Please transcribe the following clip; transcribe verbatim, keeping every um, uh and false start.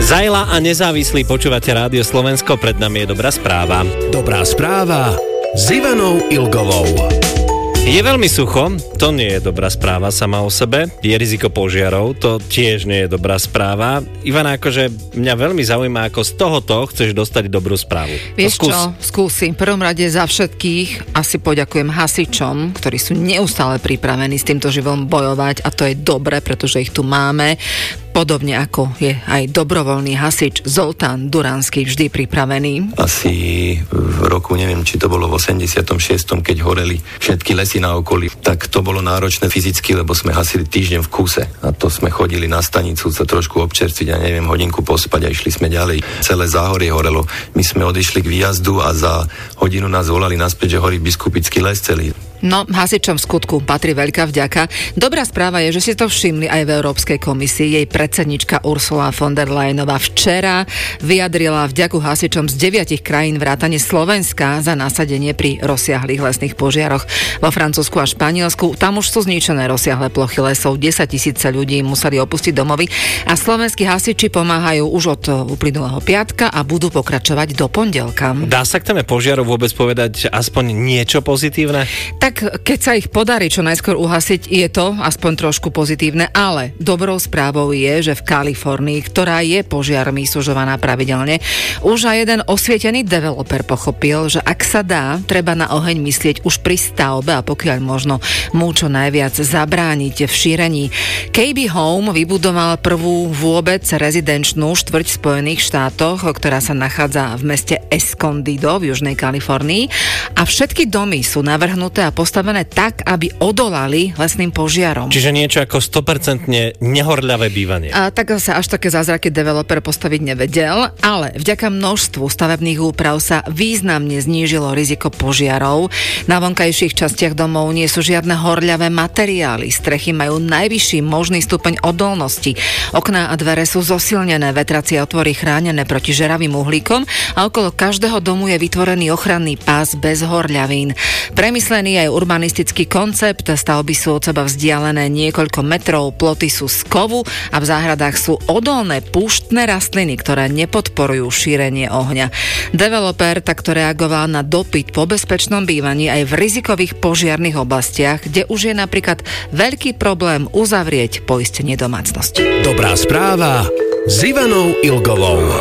Zajla a nezávislí, počúvate Rádio Slovensko, pred nami je dobrá správa. Dobrá správa s Ivanou Ilgovou. Je veľmi sucho, to nie je dobrá správa sama o sebe. Je riziko požiarov, to tiež nie je dobrá správa. Ivana, akože mňa veľmi zaujíma, ako z tohoto chceš dostať dobrú správu. Vieš skús. čo, skúsim. V prvom rade za všetkých asi poďakujem hasičom, ktorí sú neustále pripravení s týmto živom bojovať a to je dobre, pretože ich tu máme. Podobne ako je aj dobrovoľný hasič Zoltán Duranský vždy pripravený. Asi v roku, neviem, či to bolo v osemdesiatom šiestom, keď horeli všetky lesy na okolí, tak to bolo náročné fyzicky, lebo sme hasili týždeň v kúse. A to sme chodili na stanicu sa trošku občerstviť a neviem, hodinku pospať a išli sme ďalej. Celé záhorie horelo. My sme odišli k výjazdu a za hodinu nás volali naspäť, že horí Biskupický les celý. No, hasičom v skutku patrí veľká vďaka. Dobrá správa je, že si to všimli aj v Európskej komisii. Jej predsednička Ursula von der Leyenová včera vyjadrila vďaku hasičom z deviatich krajín vrátane Slovenska za nasadenie pri rozsiahlych lesných požiaroch vo Francúzsku a Španielsku. Tam už sú zničené rozsiahle plochy lesov, desaťtisíce ľudí museli opustiť domovy a slovenskí hasiči pomáhajú už od uplynulého piatka a budú pokračovať do pondelka. Dá sa k téme požiarov vôbec povedať aspoň niečo pozitívne? Tak keď sa ich podarí čo najskôr uhasiť, je to aspoň trošku pozitívne, ale dobrou správou je, že v Kalifornii, ktorá je požiarmi sužovaná pravidelne, už aj jeden osvietený developer pochopil, že ak sa dá, treba na oheň myslieť už pri stavbe a pokiaľ možno mu čo najviac zabrániť v šírení. ká bé Home vybudoval prvú vôbec rezidenčnú štvrť v Spojených štátoch, ktorá sa nachádza v meste Escondido v južnej Kalifornii a všetky domy sú navrhnuté a postavené tak, aby odolali lesným požiarom. Čiže niečo ako sto percent nehorľavé bývanie. A tak sa až také zázraky developer postaviť nevedel, ale vďaka množstvu stavebných úprav sa významne znížilo riziko požiarov. Na vonkajších častiach domov nie sú žiadne horľavé materiály. Strechy majú najvyšší možný stupeň odolnosti. Okná a dvere sú zosilnené, vetracie otvory chránené proti žeravým uhlíkom a okolo každého domu je vytvorený ochranný pás bez horľavín. Premyslený aj urbanistický koncept, stavby sú od seba vzdialené niekoľko metrov, ploty sú z kovu a v záhradách sú odolné púštne rastliny, ktoré nepodporujú šírenie ohňa. Developer takto reagoval na dopyt po bezpečnom bývaní aj v rizikových požiarnych oblastiach, kde už je napríklad veľký problém uzavrieť poistenie domácnosti. Dobrá správa s Ivanou Ilgovou.